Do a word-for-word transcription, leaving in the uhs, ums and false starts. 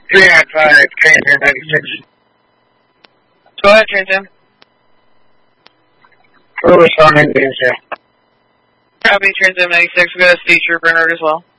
three nine five, Trans ninety-six. Go ahead, Trans. We're responding to you, sir. Copy, Trans ninety-six. We've got a state trooper in as well.